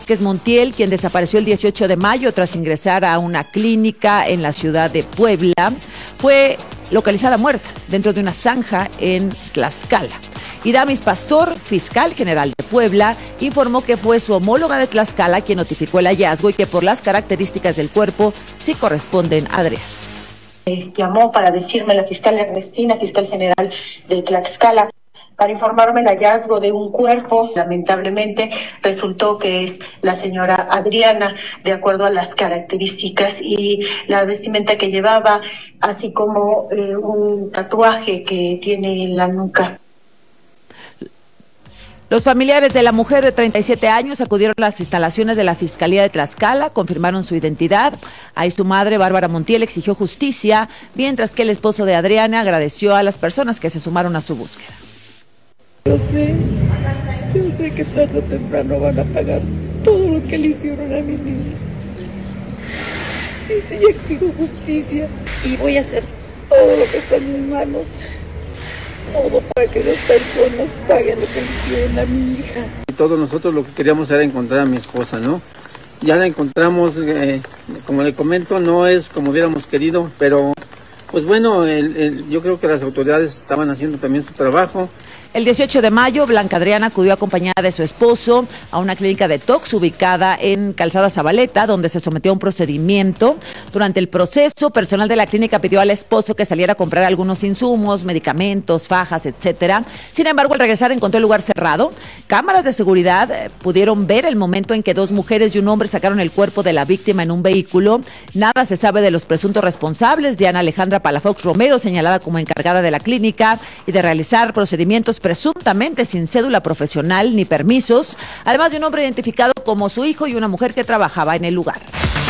Vázquez Montiel, quien desapareció el 18 de mayo tras ingresar a una clínica en la ciudad de Puebla, fue localizada muerta dentro de una zanja en Tlaxcala. Idamis Pastor, fiscal general de Puebla, informó que fue su homóloga de Tlaxcala quien notificó el hallazgo y que por las características del cuerpo sí corresponden a Adrián. Llamó para decirme la fiscal Ernestina, fiscal general de Tlaxcala, para informarme el hallazgo de un cuerpo. Lamentablemente resultó que es la señora Adriana, de acuerdo a las características y la vestimenta que llevaba, así como un tatuaje que tiene en la nuca. Los familiares de la mujer de 37 años acudieron a las instalaciones de la Fiscalía de Tlaxcala, confirmaron su identidad. Ahí su madre, Bárbara Montiel, exigió justicia, mientras que el esposo de Adriana agradeció a las personas que se sumaron a su búsqueda. Yo sé que tarde o temprano van a pagar todo lo que le hicieron a mi niña. Y sí, exijo justicia y voy a hacer todo lo que está en mis manos. Todo para que las personas paguen lo que le hicieron a mi hija. Todos nosotros lo que queríamos era encontrar a mi esposa, ¿no? Ya la encontramos, como le comento, no es como hubiéramos querido, pero pues bueno, yo creo que las autoridades estaban haciendo también su trabajo. El 18 de mayo, Blanca Adriana acudió acompañada de su esposo a una clínica de tox ubicada en Calzada Zabaleta, donde se sometió a un procedimiento. Durante el proceso, personal de la clínica pidió al esposo que saliera a comprar algunos insumos, medicamentos, fajas, etcétera. Sin embargo, al regresar encontró el lugar cerrado. Cámaras de seguridad pudieron ver el momento en que dos mujeres y un hombre sacaron el cuerpo de la víctima en un vehículo. Nada se sabe de los presuntos responsables. Diana Alejandra Palafox Romero, señalada como encargada de la clínica y de realizar procedimientos presuntamente sin cédula profesional ni permisos, además de un hombre identificado como su hijo y una mujer que trabajaba en el lugar.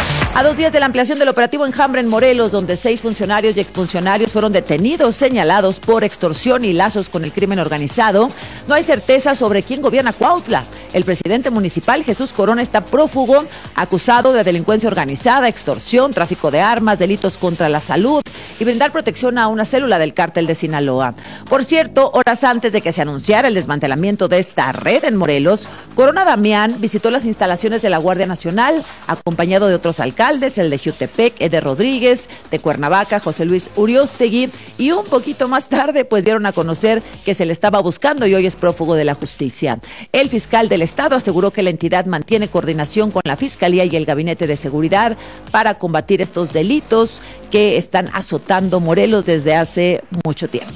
A 2 días de la ampliación del operativo Enjambre en Morelos, donde 6 funcionarios y exfuncionarios fueron detenidos, señalados por extorsión y lazos con el crimen organizado, no hay certeza sobre quién gobierna Cuautla. El presidente municipal, Jesús Corona, está prófugo, acusado de delincuencia organizada, extorsión, tráfico de armas, delitos contra la salud y brindar protección a una célula del cártel de Sinaloa. Por cierto, horas antes de que se anunciara el desmantelamiento de esta red en Morelos, Corona Damián visitó las instalaciones de la Guardia Nacional, acompañado de otros alcaldes, el de Jutepec, Eder Rodríguez, de Cuernavaca, José Luis Uriostegui, y un poquito más tarde pues dieron a conocer que se le estaba buscando y hoy es prófugo de la justicia. El fiscal del estado aseguró que la entidad mantiene coordinación con la Fiscalía y el Gabinete de Seguridad para combatir estos delitos que están azotando Morelos desde hace mucho tiempo.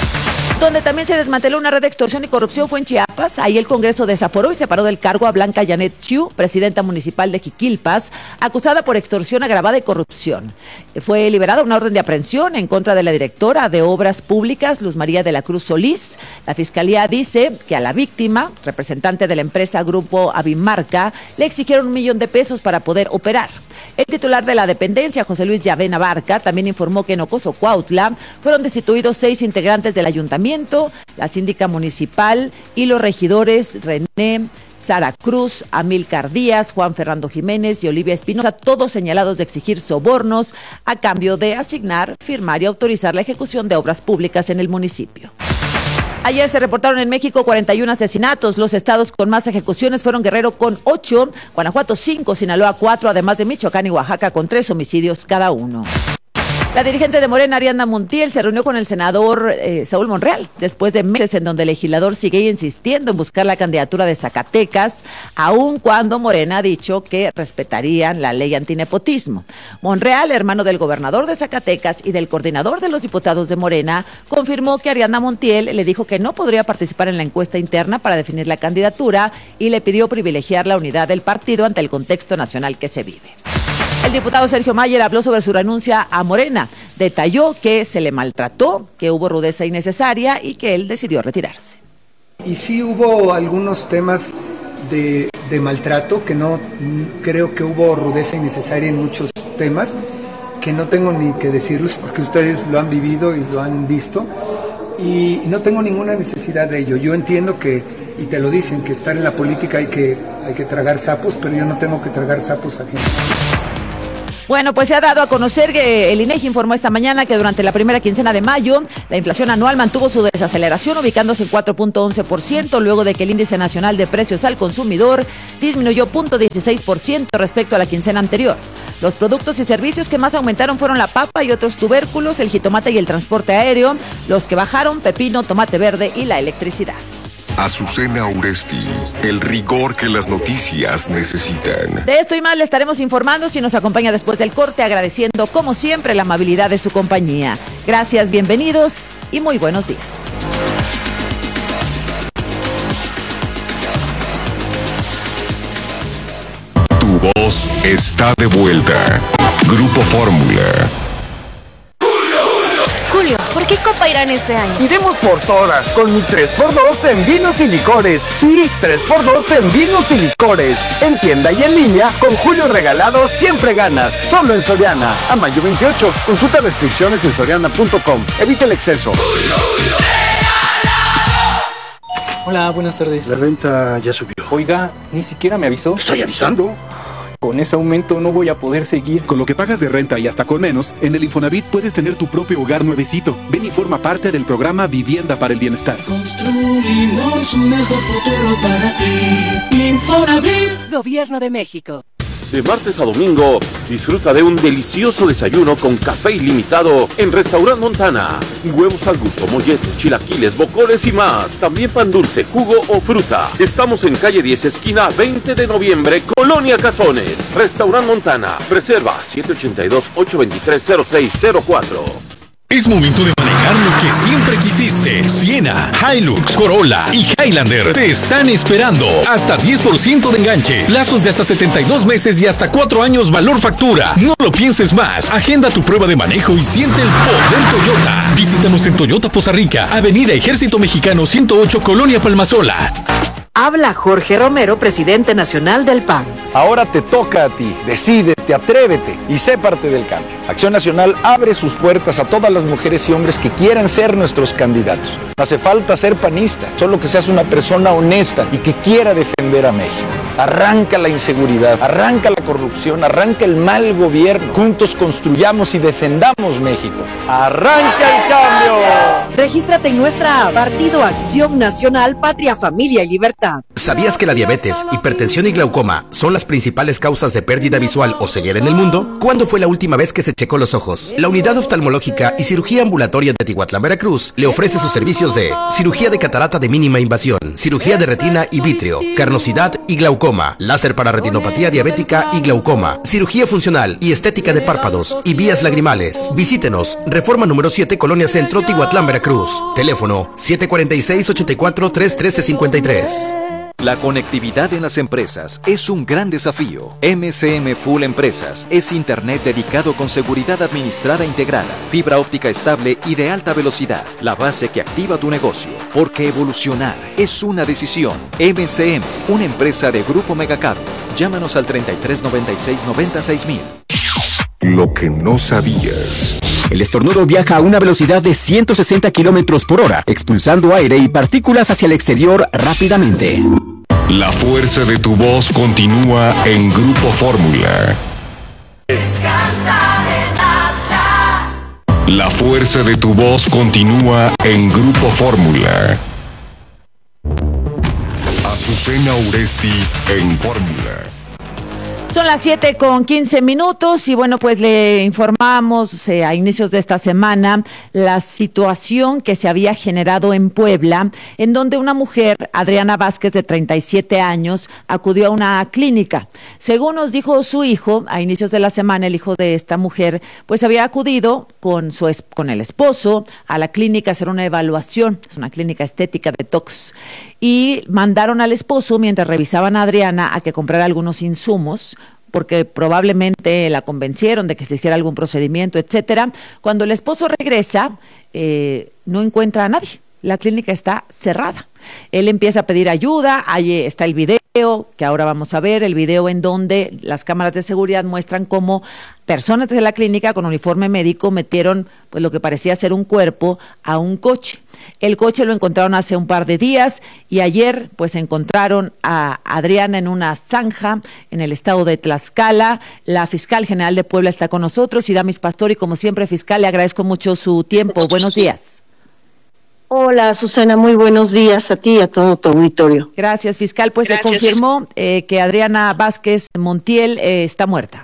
Donde también se desmanteló una red de extorsión y corrupción fue en Chiapas. Ahí el Congreso desaforó y separó del cargo a Blanca Janet Chiu, presidenta municipal de Jiquilpas, acusada por extorsión agravada y corrupción. Fue liberada una orden de aprehensión en contra de la directora de Obras Públicas, Luz María de la Cruz Solís. La Fiscalía dice que a la víctima, representante de la empresa Grupo Avimarca, le exigieron $1 millón para poder operar. El titular de la dependencia, José Luis Llavena Barca, también informó que en Ocoso, Cuautla, fueron destituidos 6 integrantes del ayuntamiento, la síndica municipal y los regidores René Sara Cruz, Amílcar Díaz, Juan Fernando Jiménez y Olivia Espinosa, todos señalados de exigir sobornos a cambio de asignar, firmar y autorizar la ejecución de obras públicas en el municipio. Ayer se reportaron en México 41 asesinatos. Los estados con más ejecuciones fueron Guerrero con 8, Guanajuato 5, Sinaloa 4, además de Michoacán y Oaxaca con 3 homicidios cada uno. La dirigente de Morena, Ariadna Montiel, se reunió con el senador Saúl Monreal, después de meses en donde el legislador sigue insistiendo en buscar la candidatura de Zacatecas, aun cuando Morena ha dicho que respetarían la ley antinepotismo. Monreal, hermano del gobernador de Zacatecas y del coordinador de los diputados de Morena, confirmó que Ariadna Montiel le dijo que no podría participar en la encuesta interna para definir la candidatura y le pidió privilegiar la unidad del partido ante el contexto nacional que se vive. El diputado Sergio Mayer habló sobre su renuncia a Morena. Detalló que se le maltrató, que hubo rudeza innecesaria y que él decidió retirarse. Y sí hubo algunos temas de maltrato, que no creo que hubo rudeza innecesaria en muchos temas, que no tengo ni que decirlos porque ustedes lo han vivido y lo han visto. Y no tengo ninguna necesidad de ello. Yo entiendo que, y te lo dicen, que estar en la política hay que tragar sapos, pero yo no tengo que tragar sapos ajenos. Bueno, pues se ha dado a conocer que el INEGI informó esta mañana que durante la primera quincena de mayo, la inflación anual mantuvo su desaceleración, ubicándose en 4.11%, luego de que el índice nacional de precios al consumidor disminuyó 0.16% respecto a la quincena anterior. Los productos y servicios que más aumentaron fueron la papa y otros tubérculos, el jitomate y el transporte aéreo. Los que bajaron, pepino, tomate verde y la electricidad. Azucena Uresti, el rigor que las noticias necesitan. De esto y más le estaremos informando si nos acompaña después del corte, agradeciendo como siempre la amabilidad de su compañía. Gracias, bienvenidos y muy buenos días. Tu voz está de vuelta. Grupo Fórmula. Julio, ¿por qué Copa Irán este año? Iremos por todas, con mi 3x2 en vinos y licores. Sí, 3x2 en vinos y licores. En tienda y en línea, con Julio regalado siempre ganas. Solo en Soriana. A mayo 28. Consulta restricciones en soriana.com. Evita el exceso. Hola, buenas tardes. La renta ya subió. Oiga, ni siquiera me avisó. Estoy avisando. Con ese aumento no voy a poder seguir. Con lo que pagas de renta y hasta con menos, en el Infonavit puedes tener tu propio hogar nuevecito. Ven y forma parte del programa Vivienda para el Bienestar. Construimos un mejor futuro para ti. Infonavit. Gobierno de México. De martes a domingo, disfruta de un delicioso desayuno con café ilimitado en Restaurant Montana. Huevos al gusto, molletes, chilaquiles, bocones y más. También pan dulce, jugo o fruta. Estamos en calle 10, esquina 20 de noviembre, Colonia Cazones. Restaurant Montana. Reserva 782-823-0604. Es momento de manejar lo que siempre quisiste. Siena, Hilux, Corolla y Highlander te están esperando. Hasta 10% de enganche, plazos de hasta 72 meses y hasta 4 años valor factura. No lo pienses más. Agenda tu prueba de manejo y siente el poder Toyota. Visítanos en Toyota Poza Rica, Avenida Ejército Mexicano 108, Colonia Palmasola. Habla Jorge Romero, presidente nacional del PAN. Ahora te toca a ti. Decídete, atrévete y sé parte del cambio. Acción Nacional abre sus puertas a todas las mujeres y hombres que quieran ser nuestros candidatos. No hace falta ser panista, solo que seas una persona honesta y que quiera defender a México. Arranca la inseguridad, arranca la corrupción, arranca el mal gobierno. Juntos construyamos y defendamos México. ¡Arranca el cambio! Regístrate en nuestra app Partido Acción Nacional, Patria, Familia y Libertad. ¿Sabías que la diabetes, hipertensión y glaucoma son las principales causas de pérdida visual o ceguera en el mundo? ¿Cuándo fue la última vez que se checó los ojos? La Unidad Oftalmológica y Cirugía Ambulatoria de Tihuatlán, Veracruz, le ofrece sus servicios de cirugía de catarata de mínima invasión, cirugía de retina y vítreo, carnosidad y glaucoma, láser para retinopatía diabética y glaucoma, cirugía funcional y estética de párpados y vías lagrimales. Visítenos, Reforma número 7, Colonia Centro, Tihuatlán, Veracruz. Teléfono 746-84-313-53. La conectividad en las empresas es un gran desafío. MCM Full Empresas es internet dedicado con seguridad administrada integrada, fibra óptica estable y de alta velocidad, la base que activa tu negocio, porque evolucionar es una decisión. MCM, una empresa de Grupo Megacable. Llámanos al 3396-96000. Lo que no sabías. El estornudo viaja a una velocidad de 160 kilómetros por hora, expulsando aire y partículas hacia el exterior rápidamente. La fuerza de tu voz continúa en Grupo Fórmula. Descansa en Atlas. La fuerza de tu voz continúa en Grupo Fórmula. Azucena Uresti en Fórmula. Son las 7:15 y bueno, pues le informamos a inicios de esta semana la situación que se había generado en Puebla, en donde una mujer, Adriana Vázquez, de 37 años, acudió a una clínica. Según nos dijo su hijo, a inicios de la semana, el hijo de esta mujer, pues había acudido con el esposo a la clínica a hacer una evaluación, es una clínica estética detox, y mandaron al esposo, mientras revisaban a Adriana, a que comprara algunos insumos, porque probablemente la convencieron de que se hiciera algún procedimiento, etcétera. Cuando el esposo regresa, no encuentra a nadie. La clínica está cerrada. Él empieza a pedir ayuda, ahí está el video, que ahora vamos a ver, el video en donde las cámaras de seguridad muestran cómo personas de la clínica con uniforme médico metieron pues lo que parecía ser un cuerpo a un coche. El coche lo encontraron hace un par de días y ayer pues encontraron a Adriana en una zanja en el estado de Tlaxcala. La fiscal general de Puebla está con nosotros, Idamis Pastor, y como siempre, fiscal, le agradezco mucho su tiempo. Buenos días. Hola, Susana, muy buenos días a ti y a todo tu auditorio. Gracias, fiscal. Pues se confirmó que Adriana Vázquez Montiel está muerta.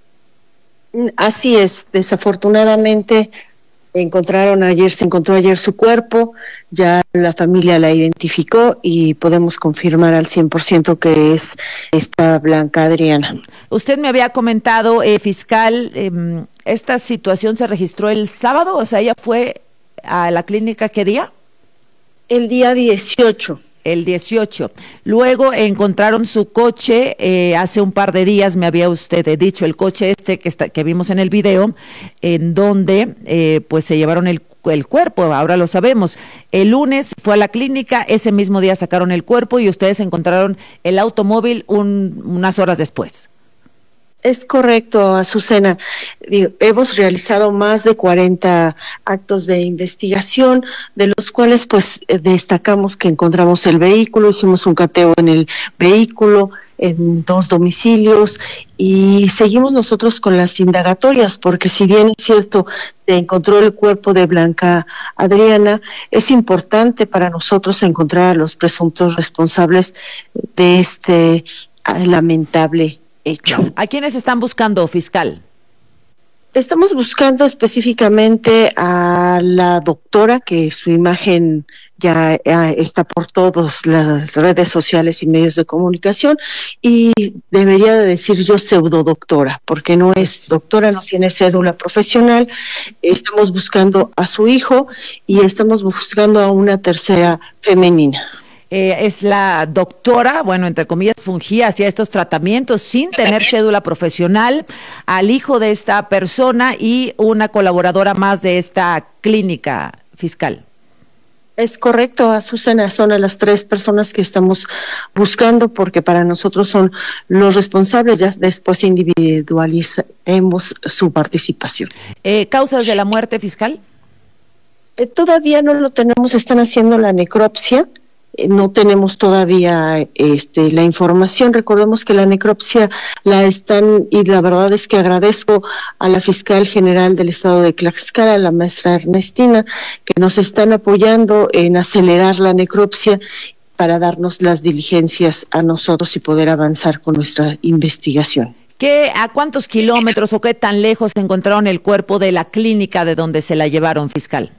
Así es, desafortunadamente se encontró ayer su cuerpo, ya la familia la identificó y podemos confirmar al 100% que es esta Blanca Adriana. Usted me había comentado, fiscal, esta situación se registró el sábado, o sea, ella fue a la clínica, ¿qué día? El día 18. El 18. Luego encontraron su coche, hace un par de días me había usted dicho, el coche que vimos en el video, en donde pues se llevaron el cuerpo, ahora lo sabemos. El lunes fue a la clínica, ese mismo día sacaron el cuerpo y ustedes encontraron el automóvil unas horas después. Es correcto, Azucena. Hemos realizado más de 40 actos de investigación, de los cuales pues destacamos que encontramos el vehículo, hicimos un cateo en el vehículo, en 2 domicilios, y seguimos nosotros con las indagatorias, porque si bien es cierto, se encontró el cuerpo de Blanca Adriana, es importante para nosotros encontrar a los presuntos responsables de este lamentable hecho. ¿A quiénes están buscando, fiscal? Estamos buscando específicamente a la doctora, que su imagen ya está por todas las redes sociales y medios de comunicación, y debería de decir yo pseudodoctora, porque no es doctora, no tiene cédula profesional. Estamos buscando a su hijo y estamos buscando a una tercera femenina. Es la doctora, bueno, entre comillas, fungía, hacía estos tratamientos sin tener cédula profesional, al hijo de esta persona y una colaboradora más de esta clínica, fiscal. Es correcto, Azucena, son a las 3 personas que estamos buscando, porque para nosotros son los responsables, ya después individualicemos su participación. ¿Causas de la muerte, fiscal? Todavía no lo tenemos, están haciendo la necropsia. No tenemos todavía la información. Recordemos que la necropsia y la verdad es que agradezco a la fiscal general del estado de Tlaxcala, la maestra Ernestina, que nos están apoyando en acelerar la necropsia para darnos las diligencias a nosotros y poder avanzar con nuestra investigación. ¿A cuántos kilómetros o qué tan lejos encontraron el cuerpo de la clínica de donde se la llevaron, fiscal?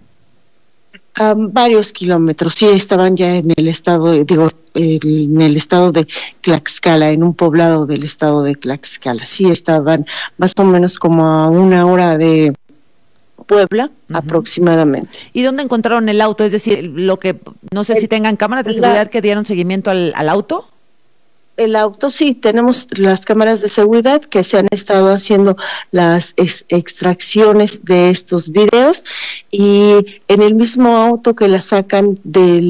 Varios kilómetros, sí, estaban ya en el estado, en el estado de Tlaxcala, en un poblado del estado de Tlaxcala. Sí, estaban más o menos como a 1 hora de Puebla, aproximadamente. ¿Y dónde encontraron el auto? Es decir, no sé si tengan cámaras de seguridad que dieron seguimiento al auto. El auto, sí, tenemos las cámaras de seguridad que se han estado haciendo las extracciones de estos videos, y en el mismo auto que la sacan de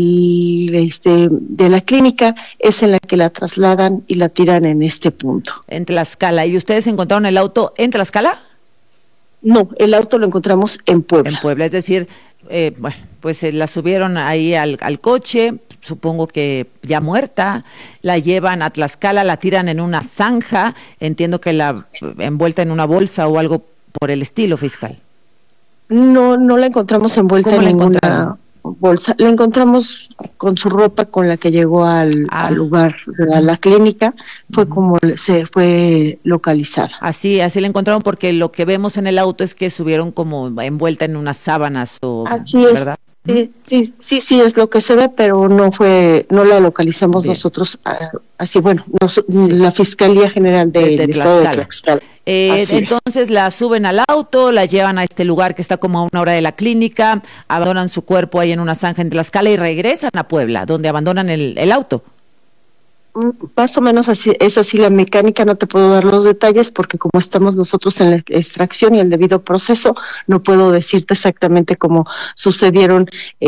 la clínica es en la que la trasladan y la tiran en este punto. En Tlaxcala. ¿Y ustedes encontraron el auto en Tlaxcala? No, el auto lo encontramos en Puebla. En Puebla, es decir, bueno, pues la subieron ahí al coche, supongo que ya muerta, la llevan a Tlaxcala, la tiran en una zanja, entiendo que la envuelta en una bolsa o algo por el estilo, fiscal. No la encontramos envuelta en ninguna bolsa, la encontramos con su ropa con la que llegó al lugar de la clínica, fue como se fue localizada. Así la encontraron, porque lo que vemos en el auto es que subieron como envuelta en unas sábanas o, así ¿verdad? Sí, es lo que se ve, pero no la localizamos. Bien. Nosotros, así, bueno, la Fiscalía General del Estado de Tlaxcala. Entonces la suben al auto, la llevan a este lugar que está como a 1 hora de la clínica, abandonan su cuerpo ahí en una zanja en Tlaxcala y regresan a Puebla, donde abandonan el auto. Más o menos así es así la mecánica, no te puedo dar los detalles porque como estamos nosotros en la extracción y el debido proceso, no puedo decirte exactamente cómo sucedieron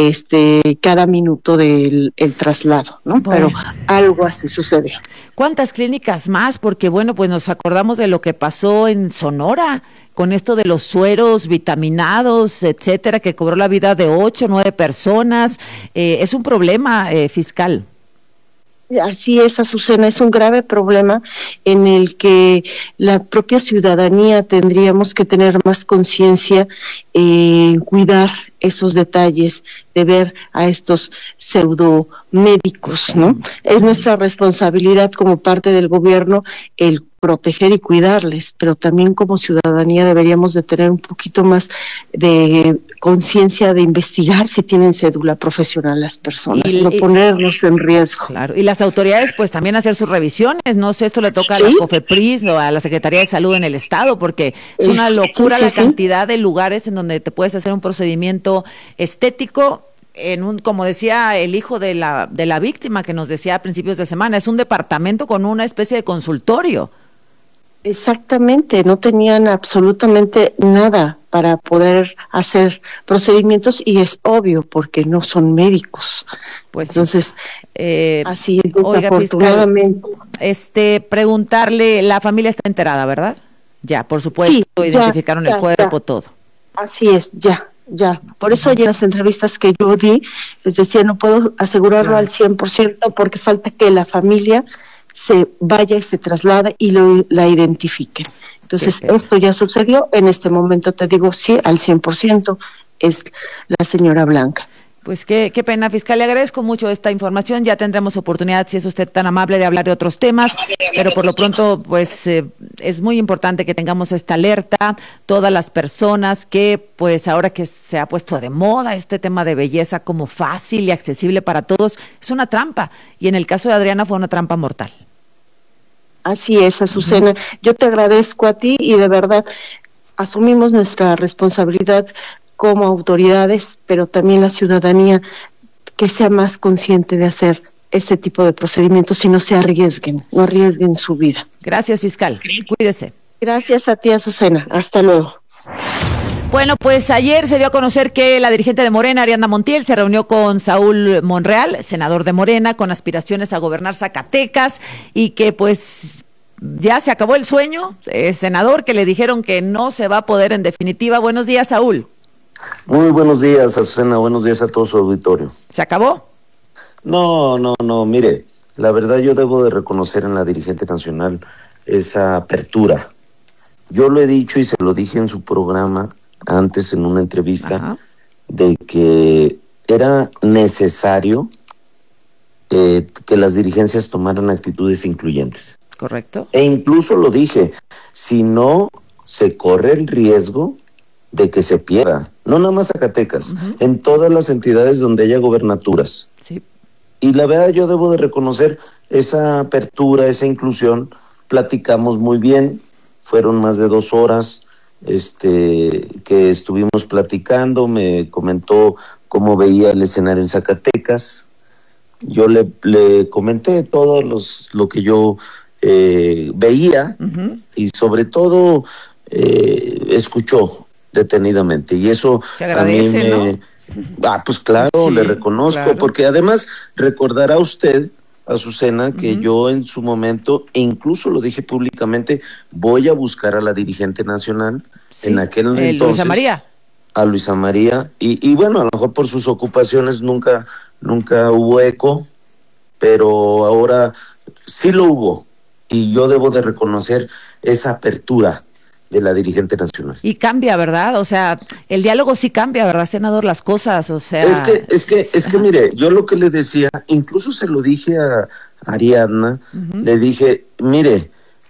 cada minuto del el traslado, ¿no? Bueno. Pero algo así sucedió. ¿Cuántas clínicas más? Porque bueno, pues nos acordamos de lo que pasó en Sonora con esto de los sueros vitaminados, etcétera, que cobró la vida de 8 o 9 personas. Es un problema, fiscal. Así es, Azucena, es un grave problema en el que la propia ciudadanía tendríamos que tener más conciencia en cuidar esos detalles, de ver a estos pseudomédicos, ¿no? Es nuestra responsabilidad como parte del gobierno el proteger y cuidarles, pero también como ciudadanía deberíamos de tener un poquito más de conciencia de investigar si tienen cédula profesional las personas, no ponerlos en riesgo. Claro, y las autoridades pues también hacer sus revisiones, no sé, esto le toca ¿sí? a la COFEPRIS o a la Secretaría de Salud en el Estado, porque es una locura la cantidad de lugares en donde te puedes hacer un procedimiento estético como decía el hijo de la víctima que nos decía a principios de semana, es un departamento con una especie de consultorio. Exactamente, no tenían absolutamente nada para poder hacer procedimientos y es obvio porque no son médicos. Pues entonces, así es, oiga, desafortunadamente. Fiscal, preguntarle, la familia está enterada, ¿verdad? Ya, por supuesto, sí, identificaron el cuerpo, todo. Así es, ya. Por eso ayer en las entrevistas que yo di, les decía, no puedo asegurarlo al 100% porque falta que la familia se vaya y se traslade y la identifiquen. Entonces, esto ya sucedió, en este momento te digo, sí, al 100% es la señora Blanca. Pues qué pena, fiscal, le agradezco mucho esta información, ya tendremos oportunidad, si es usted tan amable, de hablar de otros temas, pero por lo pronto, pues es muy importante que tengamos esta alerta, todas las personas que, pues ahora que se ha puesto de moda este tema de belleza como fácil y accesible para todos, es una trampa, y en el caso de Adriana fue una trampa mortal. Así es, Azucena, yo te agradezco a ti y de verdad asumimos nuestra responsabilidad como autoridades, pero también la ciudadanía que sea más consciente de hacer ese tipo de procedimientos y no se arriesguen, no arriesguen su vida. Gracias, fiscal. Cuídese. Gracias a ti, Azucena. Hasta luego. Bueno, pues ayer se dio a conocer que la dirigente de Morena, Ariadna Montiel, se reunió con Saúl Monreal, senador de Morena, con aspiraciones a gobernar Zacatecas y que pues ya se acabó el sueño, senador, que le dijeron que no se va a poder en definitiva. Buenos días, Saúl. Muy buenos días, Azucena, buenos días a todo su auditorio. ¿Se acabó? No, mire, la verdad yo debo de reconocer en la dirigente nacional esa apertura. Yo lo he dicho y se lo dije en su programa antes en una entrevista, de que era necesario que las dirigencias tomaran actitudes incluyentes. Correcto. E incluso lo dije, si no se corre el riesgo de que se pierda, no nada más Zacatecas, en todas las entidades donde haya gobernaturas. Sí. Y la verdad yo debo de reconocer esa apertura, esa inclusión, platicamos muy bien, fueron más de 2 horas que estuvimos platicando, me comentó cómo veía el escenario en Zacatecas, yo le comenté todo lo que yo veía y sobre todo escuchó detenidamente y eso se agradece, a mí ¿no? Pues claro, sí, le reconozco, claro. Porque además recordará usted, Azucena, que yo en su momento, e incluso lo dije públicamente, voy a buscar a la dirigente nacional, sí, en aquel entonces, Luisa María. A Luisa María, y bueno, a lo mejor por sus ocupaciones nunca hubo eco, pero ahora sí lo hubo, y yo debo de reconocer esa apertura de la dirigente nacional. Y cambia, ¿verdad? O sea, el diálogo sí cambia, ¿verdad, senador? Las cosas, o sea... Es que mire, yo lo que le decía, incluso se lo dije a Ariadna, le dije, mire,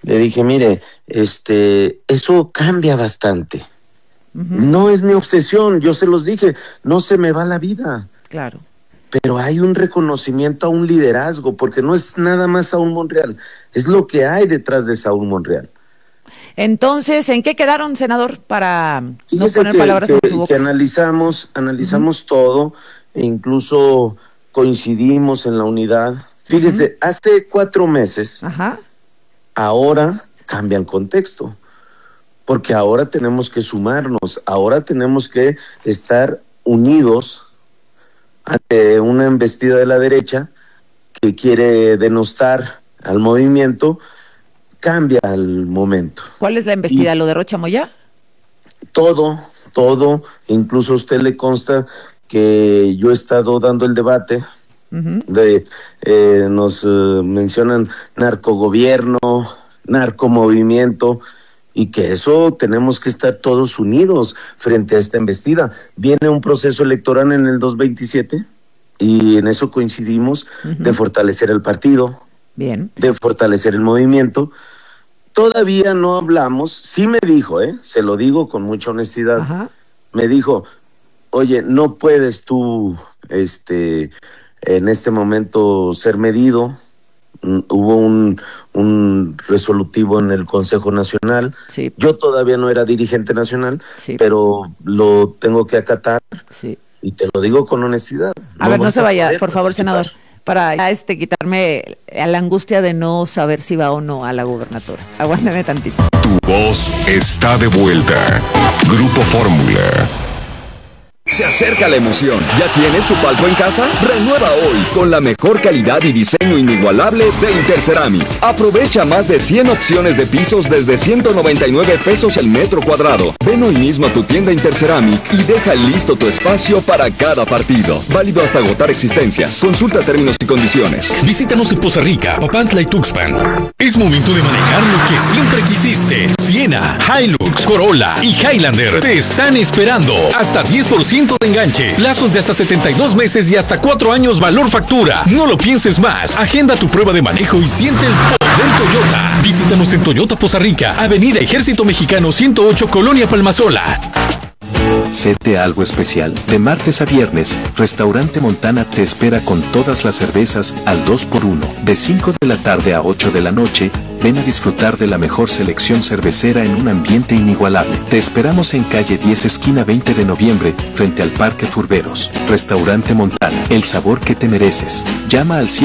eso cambia bastante. No es mi obsesión, yo se los dije, no se me va la vida. Claro. Pero hay un reconocimiento a un liderazgo, porque no es nada más Saúl Monreal, es lo que hay detrás de Saúl Monreal. Entonces, ¿en qué quedaron, senador, para no poner palabras en su boca? Que analizamos todo, e incluso coincidimos en la unidad Fíjese, hace 4 meses, ahora cambia el contexto, porque ahora tenemos que sumarnos, ahora tenemos que estar unidos ante una embestida de la derecha que quiere denostar al movimiento. Cambia el momento. ¿Cuál es la embestida? ¿Lo de Rocha Moya? Todo, incluso a usted le consta que yo he estado dando el debate nos mencionan narcogobierno, narcomovimiento, y que eso tenemos que estar todos unidos frente a esta embestida. Viene un proceso electoral en el 2027 y en eso coincidimos, de fortalecer el partido, de fortalecer el movimiento. Todavía no hablamos, sí me dijo, se lo digo con mucha honestidad, me dijo, oye, no puedes tú en este momento ser medido. Hubo un resolutivo en el Consejo Nacional. Yo todavía no era dirigente nacional, pero lo tengo que acatar, y te lo digo con honestidad. A ver, no se vaya, por favor, senador, para quitarme a la angustia de no saber si va o no a la gubernatura. Aguántame tantito. Tu voz está de vuelta. Grupo Fórmula. Se acerca la emoción. ¿Ya tienes tu palco en casa? Renueva hoy con la mejor calidad y diseño inigualable de Interceramic. Aprovecha más de 100 opciones de pisos desde 199 pesos el metro cuadrado. Ven hoy mismo a tu tienda Interceramic y deja listo tu espacio para cada partido. Válido hasta agotar existencias. Consulta términos y condiciones. Visítanos en Poza Rica, Papantla y Tuxpan. Es momento de manejar lo que siempre quisiste. Siena, Hilux, Corolla y Highlander te están esperando. Hasta 10% de enganche, plazos de hasta 72 meses y hasta 4 años valor factura. No lo pienses más. Agenda tu prueba de manejo y siente el poder Toyota. Visítanos en Toyota Poza Rica, Avenida Ejército Mexicano 108, Colonia Palmasola. Sete algo especial. De martes a viernes, Restaurante Montana te espera con todas las cervezas al 2x1. De 5 de la tarde a 8 de la noche, ven a disfrutar de la mejor selección cervecera en un ambiente inigualable. Te esperamos en calle 10 esquina 20 de noviembre, frente al Parque Furberos. Restaurante Montana, el sabor que te mereces. Llama al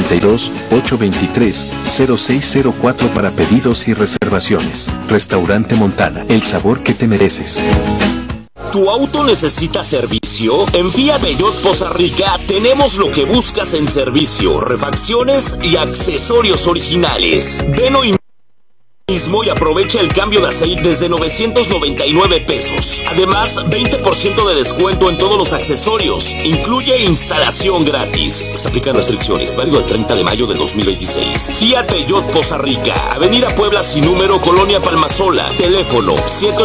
782-823-0604 para pedidos y reservaciones. Restaurante Montana, el sabor que te mereces. ¿Tu auto necesita servicio? En Fiat Peugeot Poza Rica tenemos lo que buscas en servicio, refacciones y accesorios originales. Ven hoy mismo y aprovecha el cambio de aceite desde 999 pesos. Además, 20% de descuento en todos los accesorios. Incluye instalación gratis. Se aplican restricciones. Válido el 30 de mayo de 2026. Fiat Peugeot Poza Rica, Avenida Puebla sin número, Colonia Palmasola. Teléfono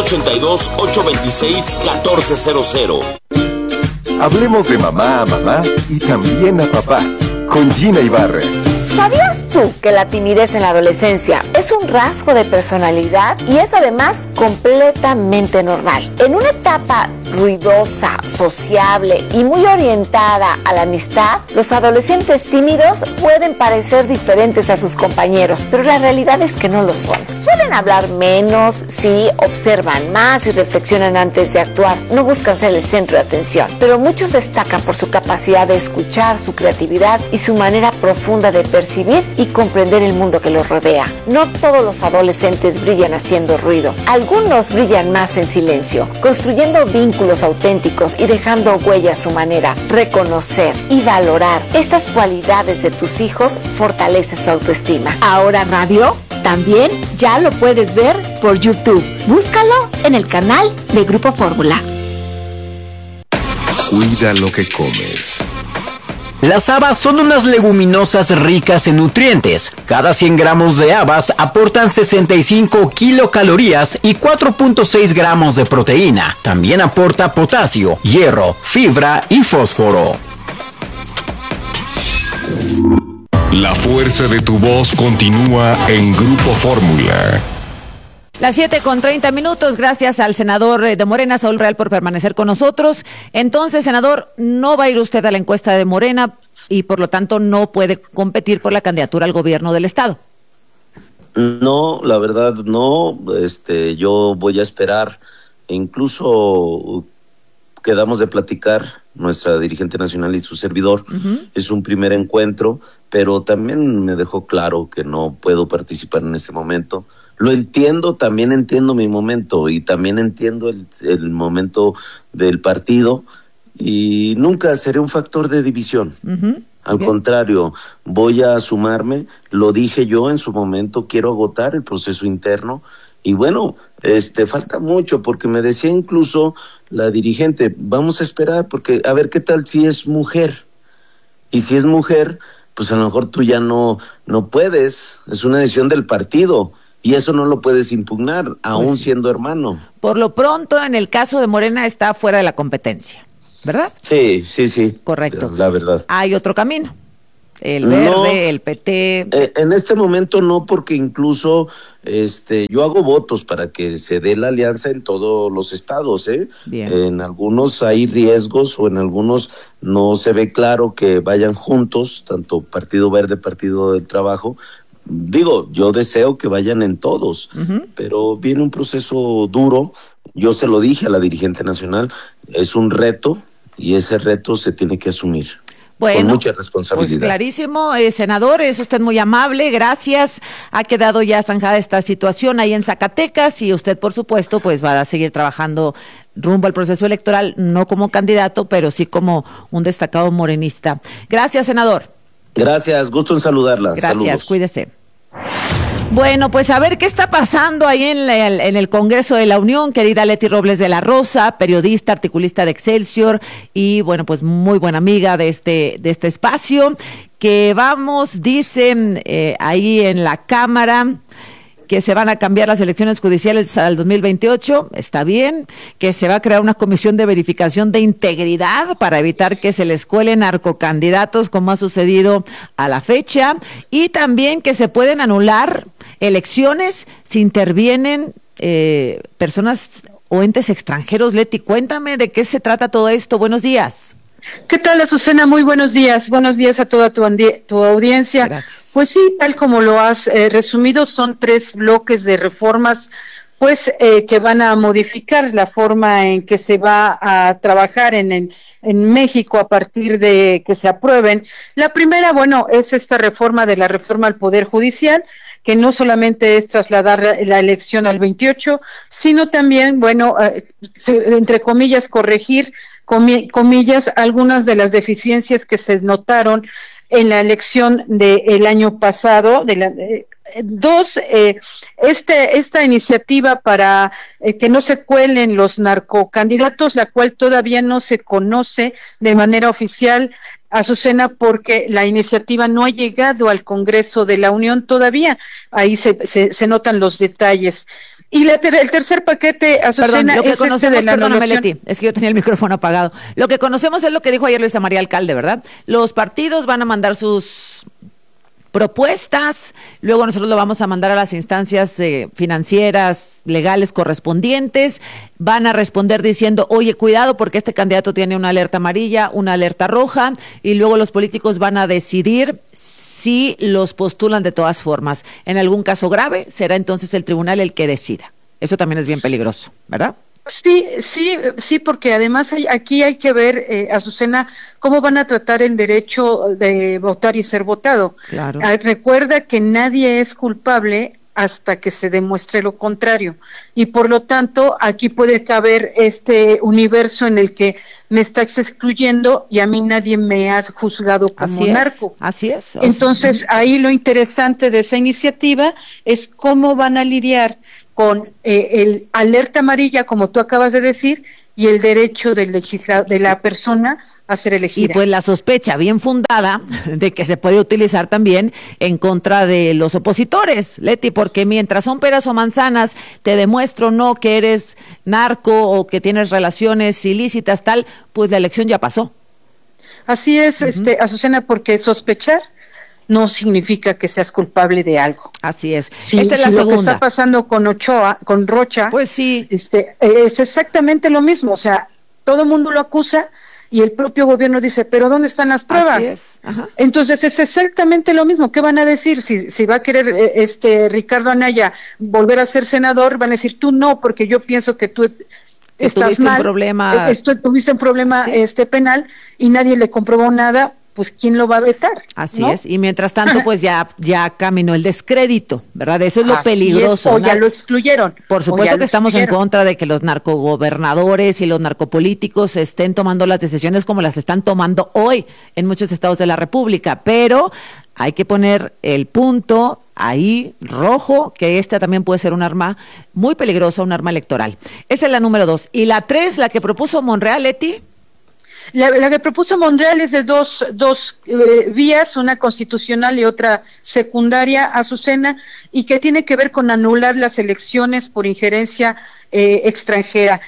182-826-1400. Hablemos de mamá a mamá y también a papá, con Gina Ibarra. ¿Sabías tú que la timidez en la adolescencia es un rasgo de personalidad y es además completamente normal? En una etapa ruidosa, sociable y muy orientada a la amistad, los adolescentes tímidos pueden parecer diferentes a sus compañeros, pero la realidad es que no lo son. Suelen hablar menos, sí, observan más y reflexionan antes de actuar. No buscan ser el centro de atención, pero muchos destacan por su capacidad de escuchar, su creatividad y su manera profunda de percibir y comprender el mundo que los rodea. No todos los adolescentes brillan haciendo ruido. Algunos brillan más en silencio, construyendo vínculos auténticos y dejando huella a su manera. Reconocer y valorar estas cualidades de tus hijos fortalece su autoestima. Ahora radio también ya lo puedes ver por YouTube. Búscalo en el canal de Grupo Fórmula. Cuida lo que comes. Las habas son unas leguminosas ricas en nutrientes. Cada 100 gramos de habas aportan 65 kilocalorías y 4.6 gramos de proteína. También aporta potasio, hierro, fibra y fósforo. La fuerza de tu voz continúa en Grupo Fórmula. Las 7:30. Gracias al senador de Morena, Saúl Real, por permanecer con nosotros. Entonces, senador, no va a ir usted a la encuesta de Morena y por lo tanto no puede competir por la candidatura al gobierno del estado. No, la verdad no. Yo voy a esperar. Incluso quedamos de platicar, nuestra dirigente nacional y su servidor. Es un primer encuentro, pero también me dejó claro que no puedo participar en este momento. Lo entiendo, también entiendo mi momento y también entiendo el momento del partido y nunca seré un factor de división. Al contrario, voy a sumarme, lo dije yo en su momento, quiero agotar el proceso interno y bueno, falta mucho porque me decía incluso la dirigente, vamos a esperar porque a ver qué tal si es mujer. Y si es mujer, pues a lo mejor tú ya no puedes, es una decisión del partido. Y eso no lo puedes impugnar, aún siendo hermano. Por lo pronto, en el caso de Morena, está fuera de la competencia, ¿verdad? Sí. Correcto. La verdad. Hay otro camino. El Verde, el PT. En este momento no, porque incluso yo hago votos para que se dé la alianza en todos los estados, Bien. En algunos hay riesgos o en algunos no se ve claro que vayan juntos, tanto Partido Verde, Partido del Trabajo. Digo, yo deseo que vayan en todos, pero viene un proceso duro. Yo se lo dije a la dirigente nacional, es un reto y ese reto se tiene que asumir. Bueno, con mucha responsabilidad. Pues clarísimo, senador, es usted muy amable, gracias. Ha quedado ya zanjada esta situación ahí en Zacatecas y usted, por supuesto, pues va a seguir trabajando rumbo al proceso electoral, no como candidato, pero sí como un destacado morenista. Gracias, senador. Gracias, gusto en saludarla. Gracias, saludos. Cuídese. Bueno, pues a ver qué está pasando ahí en el Congreso de la Unión, querida Leti Robles de la Rosa, periodista, articulista de Excelsior y bueno, pues muy buena amiga de este espacio, que vamos, dicen ahí en la Cámara, que se van a cambiar las elecciones judiciales al 2028, está bien, que se va a crear una comisión de verificación de integridad para evitar que se les cuelen narcocandidatos como ha sucedido a la fecha, y también que se pueden anular elecciones si intervienen personas o entes extranjeros. Leti, cuéntame de qué se trata todo esto. Buenos días. ¿Qué tal, Azucena? Muy buenos días. Buenos días a toda tu audiencia. Gracias. Pues sí, tal como lo has resumido, son 3 bloques de reformas, pues que van a modificar la forma en que se va a trabajar en México a partir de que se aprueben. La primera, bueno, es esta reforma de la reforma al Poder Judicial, que no solamente es trasladar la elección al 28, sino también, bueno, entre comillas, corregir, comillas, algunas de las deficiencias que se notaron en la elección del año pasado. Esta iniciativa para que no se cuelen los narcocandidatos, la cual todavía no se conoce de manera oficial, Azucena, porque la iniciativa no ha llegado al Congreso de la Unión todavía. Ahí se notan los detalles. Y el tercer paquete, Azucena, lo que es conocemos, de la perdóname, anulación. Leti, es que yo tenía el micrófono apagado. Lo que conocemos es lo que dijo ayer Luisa María Alcalde, ¿verdad? Los partidos van a mandar sus propuestas, luego nosotros lo vamos a mandar a las instancias financieras, legales correspondientes, van a responder diciendo, oye, cuidado porque este candidato tiene una alerta amarilla, una alerta roja, y luego los políticos van a decidir si los postulan de todas formas. En algún caso grave, será entonces el tribunal el que decida. Eso también es bien peligroso, ¿verdad? Sí, porque además aquí hay que ver, Azucena, cómo van a tratar el derecho de votar y ser votado. Claro. Recuerda que nadie es culpable hasta que se demuestre lo contrario. Y por lo tanto, aquí puede caber este universo en el que me estás excluyendo y a mí nadie me ha juzgado como narco. Así es. Entonces, ahí lo interesante de esa iniciativa es cómo van a lidiar con el alerta amarilla, como tú acabas de decir, y el derecho del de la persona a ser elegida. Y pues la sospecha bien fundada de que se puede utilizar también en contra de los opositores, Leti, porque mientras son peras o manzanas, te demuestro no que eres narco o que tienes relaciones ilícitas, tal, pues la elección ya pasó. Así es, Azucena, porque sospechar no significa que seas culpable de algo. Así es. Esta es la segunda. Lo que está pasando con Rocha, pues sí, es exactamente lo mismo. O sea, todo el mundo lo acusa y el propio gobierno dice, pero ¿dónde están las pruebas? Así es. Ajá. Entonces es exactamente lo mismo. ¿Qué van a decir? Si va a querer Ricardo Anaya volver a ser senador, van a decir, tú no, porque yo pienso que tú estás mal, tuviste un problema penal y nadie le comprobó nada, pues ¿quién lo va a vetar? Así es, y mientras tanto pues ya caminó el descrédito, ¿verdad? Eso es lo peligroso. O ya lo excluyeron. Por supuesto que estamos en contra de que los narcogobernadores y los narcopolíticos estén tomando las decisiones como las están tomando hoy en muchos estados de la República, pero hay que poner el punto ahí rojo, que esta también puede ser un arma muy peligrosa, un arma electoral. Esa es la número 2. ¿Y la 3, la que propuso Monreal, Leti? La que propuso Monreal es de dos vías, una constitucional y otra secundaria, Azucena, y que tiene que ver con anular las elecciones por injerencia extranjera.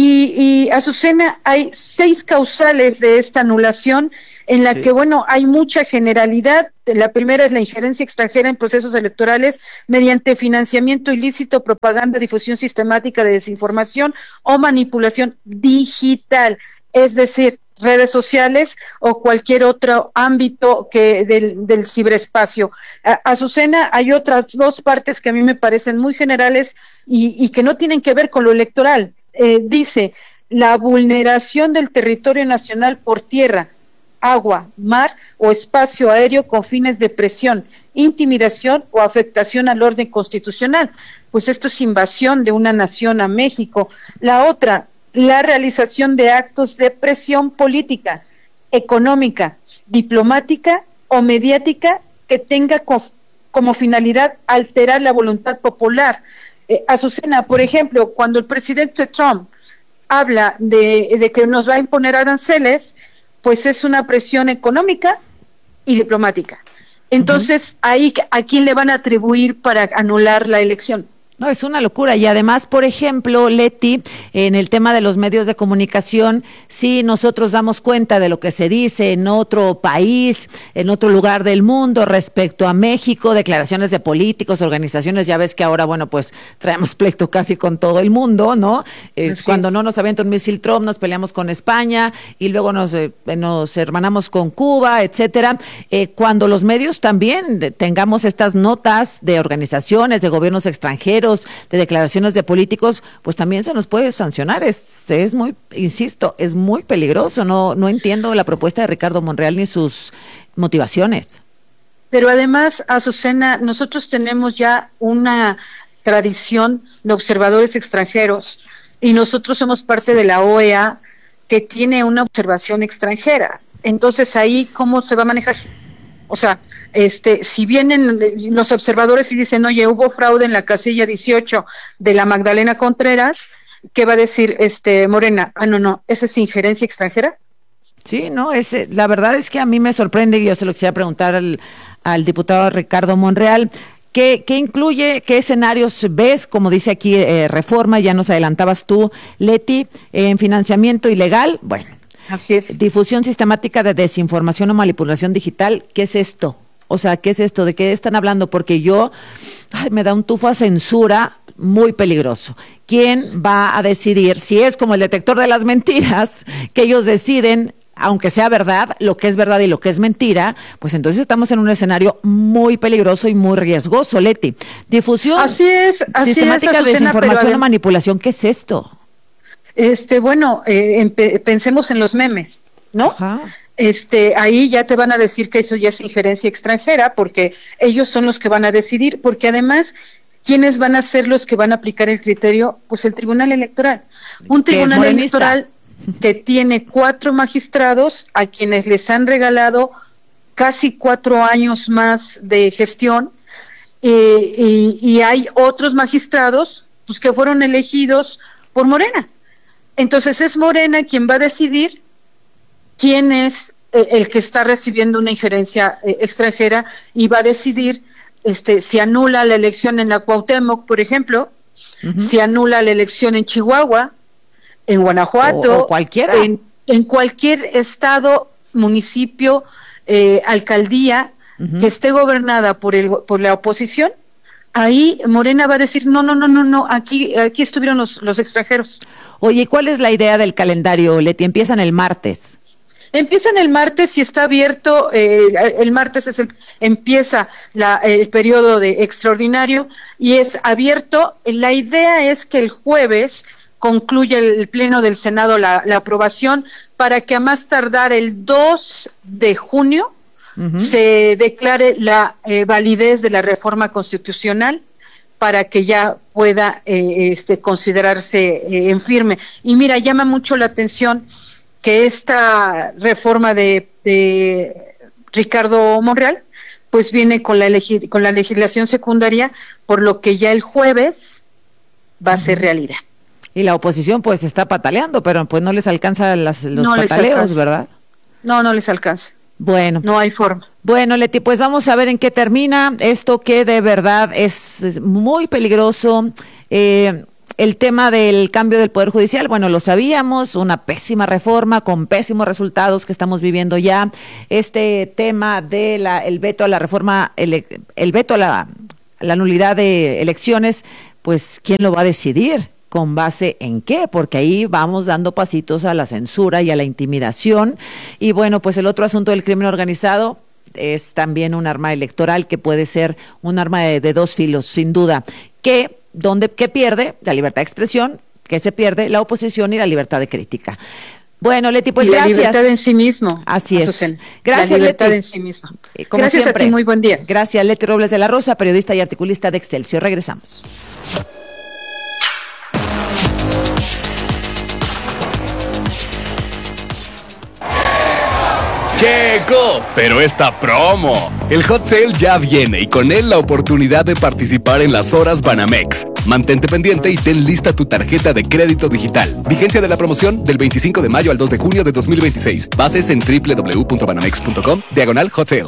Y Azucena, hay 6 causales de esta anulación en la que, bueno, hay mucha generalidad. La primera es la injerencia extranjera en procesos electorales mediante financiamiento ilícito, propaganda, difusión sistemática de desinformación o manipulación digital, es decir, redes sociales o cualquier otro ámbito del ciberespacio. Azucena, hay otras 2 partes que a mí me parecen muy generales y que no tienen que ver con lo electoral. Dice, la vulneración del territorio nacional por tierra, agua, mar o espacio aéreo con fines de presión, intimidación o afectación al orden constitucional. Pues esto es invasión de una nación a México. La otra, la realización de actos de presión política, económica, diplomática o mediática que tenga como finalidad alterar la voluntad popular. Azucena, por ejemplo, cuando el presidente Trump habla de que nos va a imponer aranceles, pues es una presión económica y diplomática. Entonces, ahí, ¿a quién le van a atribuir para anular la elección? No, es una locura. Y además, por ejemplo, Leti, en el tema de los medios de comunicación, sí nosotros damos cuenta de lo que se dice en otro país, en otro lugar del mundo respecto a México, declaraciones de políticos, organizaciones, ya ves que ahora, bueno, pues traemos pleito casi con todo el mundo, ¿no? Cuando no nos avienta un misil Trump, nos peleamos con España y luego nos hermanamos con Cuba, etcétera. Cuando los medios también tengamos estas notas de organizaciones, de gobiernos extranjeros, de declaraciones de políticos, pues también se nos puede sancionar. Es muy, insisto, es muy peligroso. No entiendo la propuesta de Ricardo Monreal ni sus motivaciones. Pero además, Azucena, nosotros tenemos ya una tradición de observadores extranjeros y nosotros somos parte de la OEA que tiene una observación extranjera. Entonces, ahí, ¿cómo se va a manejar? O sea, si vienen los observadores y dicen, oye, hubo fraude en la casilla 18 de la Magdalena Contreras, ¿qué va a decir Morena? No, ¿esa es injerencia extranjera? Sí, no, la verdad es que a mí me sorprende, y yo se lo quisiera preguntar al diputado Ricardo Monreal, ¿qué incluye, qué escenarios ves, como dice aquí Reforma, ya nos adelantabas tú, Leti, en financiamiento ilegal? Bueno. Así es. Difusión sistemática de desinformación o manipulación digital, ¿qué es esto? O sea, ¿qué es esto? ¿De qué están hablando? Porque me da un tufo a censura muy peligroso. ¿Quién va a decidir si es como el detector de las mentiras, que ellos deciden, aunque sea verdad, lo que es verdad y lo que es mentira? Pues entonces estamos en un escenario muy peligroso y muy riesgoso, Leti. Difusión sistemática de desinformación o manipulación, ¿qué es esto? Pensemos en los memes, ¿no? Ajá. Ahí ya te van a decir que eso ya es injerencia extranjera, porque ellos son los que van a decidir, porque además, ¿quiénes van a ser los que van a aplicar el criterio? Pues el Tribunal Electoral. Un Tribunal Electoral que tiene 4 magistrados a quienes les han regalado casi 4 años más de gestión, y hay otros magistrados pues que fueron elegidos por Morena. Entonces es Morena quien va a decidir quién es el que está recibiendo una injerencia extranjera, y va a decidir si anula la elección en la Cuauhtémoc, por ejemplo, si anula la elección en Chihuahua, en Guanajuato, o cualquiera, en cualquier estado, municipio, alcaldía que esté gobernada por la oposición. Ahí Morena va a decir, no, aquí estuvieron los extranjeros. Oye, ¿cuál es la idea del calendario, Leti? Empiezan el martes. Empiezan el martes y está abierto, el martes empieza el periodo de extraordinario y es abierto. La idea es que el jueves concluya el Pleno del Senado la aprobación, para que a más tardar el 2 de junio se declare la validez de la reforma constitucional, para que ya pueda considerarse en firme. Y mira, llama mucho la atención que esta reforma de Ricardo Monreal pues viene con la legislación secundaria, por lo que ya el jueves va a ser realidad. Y la oposición pues está pataleando, pero pues no les alcanza los pataleos, ¿verdad? No les alcanza. Bueno. No hay forma. Bueno, Leti, pues vamos a ver en qué termina esto, que de verdad es muy peligroso. El tema del cambio del Poder Judicial, bueno, lo sabíamos, una pésima reforma con pésimos resultados que estamos viviendo ya. Este tema de el veto a la reforma, el veto a la nulidad de elecciones, pues, ¿quién lo va a decidir? ¿Con base en qué? Porque ahí vamos dando pasitos a la censura y a la intimidación. Y bueno, pues el otro asunto del crimen organizado es también un arma electoral que puede ser un arma de dos filos, sin duda. ¿Qué pierde? La libertad de expresión, que se pierde la oposición y la libertad de crítica. Bueno, Leti, pues gracias. La libertad en sí mismo. Así es. Azucena. Gracias, la libertad Leti. en sí mismo. Gracias siempre. A ti, muy buen día. Gracias, Leti Robles de la Rosa, periodista y articulista de Excelsior. Regresamos. Checo, pero esta promo. El Hot Sale ya viene y con él la oportunidad de participar en las horas Banamex. Mantente pendiente y ten lista tu tarjeta de crédito digital. Vigencia de la promoción del 25 de mayo al 2 de junio de 2026. Bases en www.banamex.com/Hot Sale.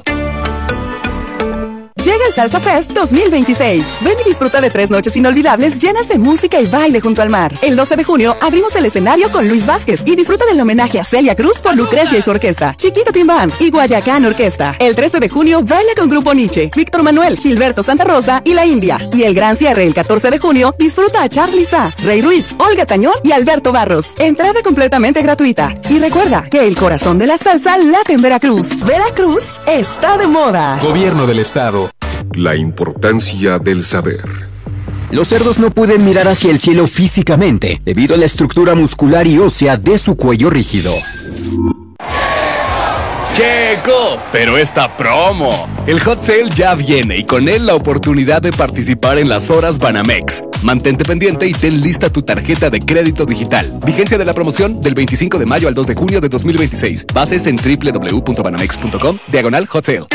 Llega el Salsa Fest 2026. Ven y disfruta de 3 noches inolvidables llenas de música y baile junto al mar. El 12 de junio abrimos el escenario con Luis Vázquez y disfruta del homenaje a Celia Cruz por Lucrecia y su orquesta, Chiquito Team Band y Guayacán Orquesta. El 13 de junio baila con Grupo Nietzsche, Víctor Manuel, Gilberto Santa Rosa y La India. Y el gran cierre el 14 de junio disfruta a Charly Sa, Rey Ruiz, Olga Tañón y Alberto Barros. Entrada completamente gratuita. Y recuerda que el corazón de la salsa late en Veracruz. Veracruz está de moda. Gobierno del Estado. La importancia del saber. Los cerdos no pueden mirar hacia el cielo físicamente debido a la estructura muscular y ósea de su cuello rígido. Checo, pero esta promo. El Hot Sale ya viene y con él la oportunidad de participar en las horas Banamex. Mantente pendiente y ten lista tu tarjeta de crédito digital. Vigencia de la promoción del 25 de mayo al 2 de junio de 2026. Bases en www.banamex.com/Hot Sale.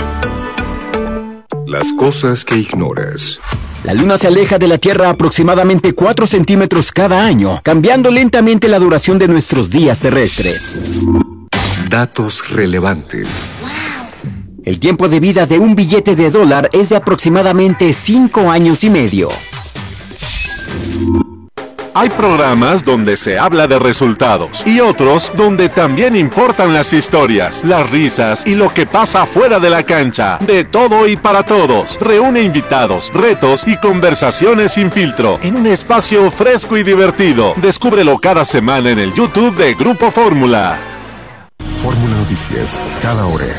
Las cosas que ignoras. La Luna se aleja de la Tierra aproximadamente 4 centímetros cada año, cambiando lentamente la duración de nuestros días terrestres. Datos relevantes. El tiempo de vida de un billete de $1 es de aproximadamente 5 años y medio. Hay programas donde se habla de resultados y otros donde también importan las historias, las risas y lo que pasa fuera de la cancha. De todo y para todos. Reúne invitados, retos y conversaciones sin filtro en un espacio fresco y divertido. Descúbrelo cada semana en el YouTube de Grupo Fórmula. Fórmula Noticias, cada hora.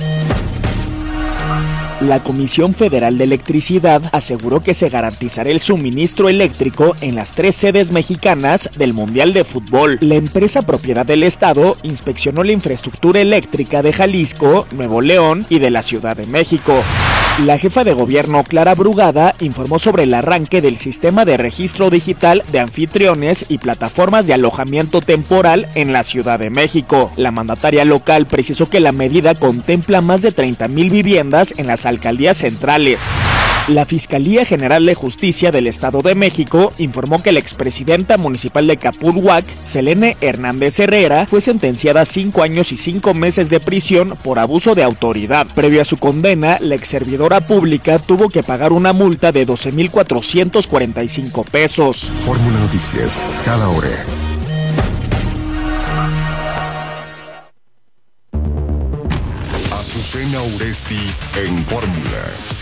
La Comisión Federal de Electricidad aseguró que se garantizará el suministro eléctrico en las 3 sedes mexicanas del Mundial de Fútbol. La empresa propiedad del Estado inspeccionó la infraestructura eléctrica de Jalisco, Nuevo León y de la Ciudad de México. La jefa de gobierno, Clara Brugada, informó sobre el arranque del sistema de registro digital de anfitriones y plataformas de alojamiento temporal en la Ciudad de México. La mandataria local precisó que la medida contempla más de 30,000 viviendas en las alcaldías centrales. La Fiscalía General de Justicia del Estado de México informó que la expresidenta municipal de Capulhuac, Selene Hernández Herrera, fue sentenciada a 5 años y 5 meses de prisión por abuso de autoridad. Previo a su condena, la exservidora pública tuvo que pagar una multa de 12,445 pesos. Fórmula Noticias, cada hora. Azucena Uresti en Fórmula.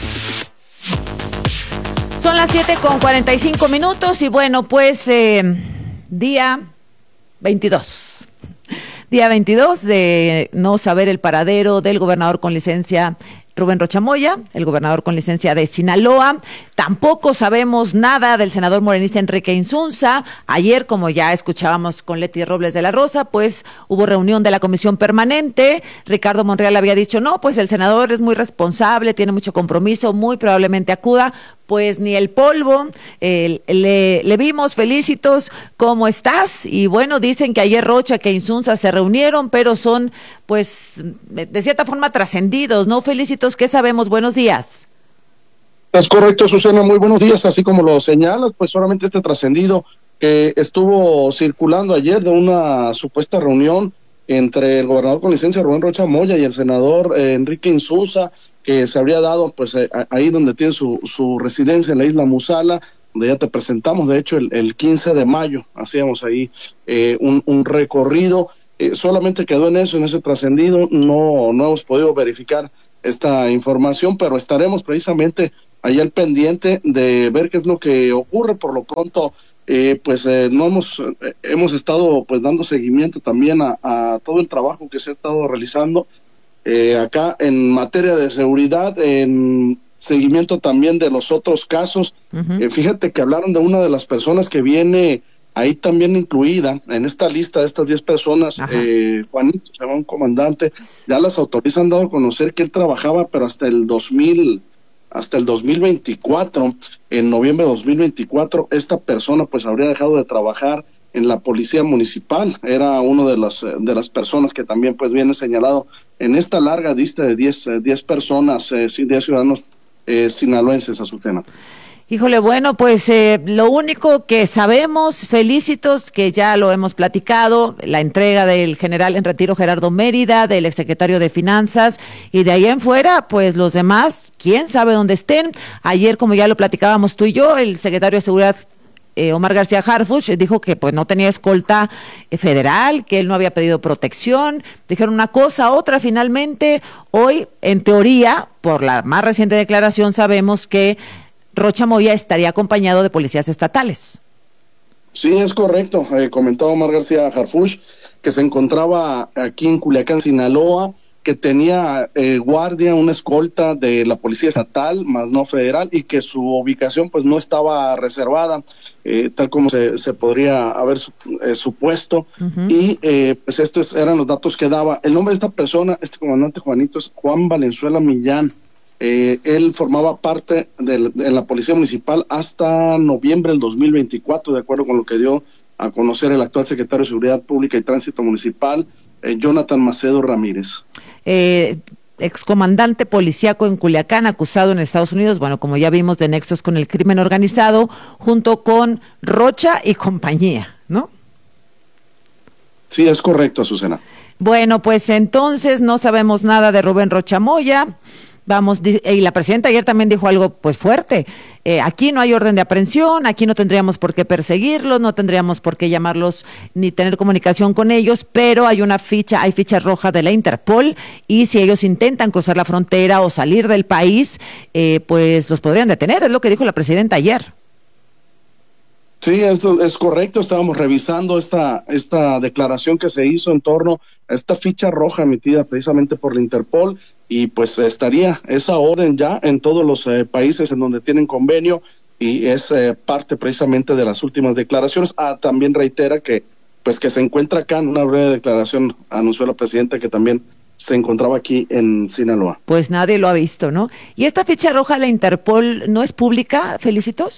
Son las 7:45 y bueno, pues día 22. Día 22 de no saber el paradero del gobernador con licencia Rubén Rocha Moya, el gobernador con licencia de Sinaloa. Tampoco sabemos nada del senador morenista Enrique Insunza. Ayer, como ya escuchábamos con Leti Robles de la Rosa, pues hubo reunión de la comisión permanente. Ricardo Monreal había dicho, no, pues el senador es muy responsable, tiene mucho compromiso, muy probablemente acuda. Pues ni el polvo, le vimos. Felicitos, ¿cómo estás? Y bueno, dicen que ayer Rocha, que Insunza se reunieron, pero son, pues, de cierta forma trascendidos, ¿no? Felicitos, ¿qué sabemos? Buenos días. Es correcto, Susana, muy buenos días. Así como lo señalas, pues solamente este trascendido que estuvo circulando ayer de una supuesta reunión entre el gobernador con licencia Rubén Rocha Moya y el senador Enrique Insunza, que se habría dado pues ahí donde tiene su residencia en la isla Musala, donde ya te presentamos, de hecho el 15 de mayo hacíamos ahí un recorrido, solamente quedó en eso, en ese trascendido. No hemos podido verificar esta información, pero estaremos precisamente ahí al pendiente de ver qué es lo que ocurre. Por lo pronto no hemos estado pues dando seguimiento también a todo el trabajo que se ha estado realizando acá en materia de seguridad, en seguimiento también de los otros casos. Fíjate que hablaron de una de las personas que viene ahí también incluida en esta lista de estas 10 personas, Juanito, se llama un comandante. Ya las autoridades han dado a conocer que él trabajaba, pero hasta el 2024, en noviembre de 2024, esta persona pues habría dejado de trabajar en la policía municipal. Era uno de las personas que también pues viene señalado en esta larga lista de 10 personas, 10 ciudadanos sinaloenses, Azucena. Híjole, bueno, pues lo único que sabemos, Felicitos, que ya lo hemos platicado, la entrega del general en retiro Gerardo Mérida, del exsecretario de Finanzas, y de ahí en fuera, pues los demás, quién sabe dónde estén. Ayer, como ya lo platicábamos tú y yo, el secretario de Seguridad, Omar García Harfuch, dijo que pues no tenía escolta federal, que él no había pedido protección. Dijeron una cosa, otra. Finalmente, hoy, en teoría, por la más reciente declaración, sabemos que Rocha Moya estaría acompañado de policías estatales. Sí, es correcto. Comentaba Omar García Harfuch que se encontraba aquí en Culiacán, Sinaloa, que tenía guardia, una escolta de la policía estatal, más no federal, y que su ubicación pues no estaba reservada, tal como se podría haber supuesto. Y pues estos eran los datos que daba. El nombre de esta persona, este comandante Juanito, es Juan Valenzuela Millán. Él formaba parte de la policía municipal hasta noviembre del 2024, de acuerdo con lo que dio a conocer el actual secretario de Seguridad Pública y Tránsito Municipal, Jonathan Macedo Ramírez. Excomandante policíaco en Culiacán, acusado en Estados Unidos, bueno, como ya vimos, de nexos con el crimen organizado, junto con Rocha y compañía, ¿no? Sí, es correcto, Azucena. Bueno, pues entonces no sabemos nada de Rubén Rocha Moya. Vamos, y la presidenta ayer también dijo algo pues fuerte. Aquí no hay orden de aprehensión, aquí no tendríamos por qué perseguirlos, no tendríamos por qué llamarlos ni tener comunicación con ellos, pero hay ficha roja de la Interpol, y si ellos intentan cruzar la frontera o salir del país, pues los podrían detener, es lo que dijo la presidenta ayer. Sí, esto es correcto. Estábamos revisando esta declaración que se hizo en torno a esta ficha roja emitida precisamente por la Interpol, y pues estaría esa orden ya en todos los países en donde tienen convenio, y es parte precisamente de las últimas declaraciones. También reitera que se encuentra acá. En una breve declaración anunció la presidenta que también se encontraba aquí en Sinaloa. Pues nadie lo ha visto, ¿no? ¿Y esta ficha roja de la Interpol no es pública, Felicitos?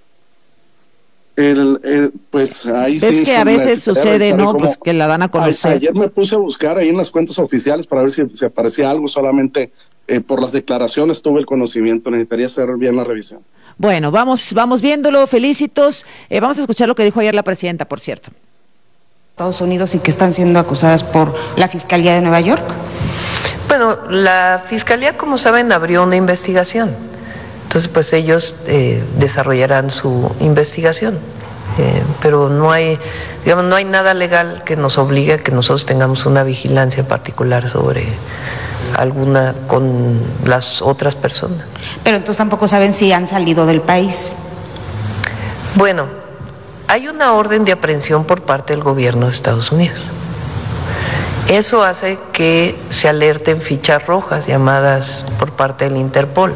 Pues ahí ¿ves sí, que a veces sucede, no? Pues que la dan a conocer. Ayer me puse a buscar ahí en las cuentas oficiales para ver si aparecía algo. Solamente por las declaraciones tuve el conocimiento. Necesitaría hacer bien la revisión. Bueno, vamos viéndolo. Felicitos. Vamos a escuchar lo que dijo ayer la presidenta, por cierto. Estados Unidos y que están siendo acusadas por la Fiscalía de Nueva York. Bueno, la Fiscalía, como saben, abrió una investigación. Entonces, pues ellos desarrollarán su investigación, pero no hay nada legal que nos obligue a que nosotros tengamos una vigilancia particular sobre alguna con las otras personas. Pero entonces tampoco saben si han salido del país. Bueno, hay una orden de aprehensión por parte del gobierno de Estados Unidos. Eso hace que se alerten fichas rojas llamadas por parte del Interpol.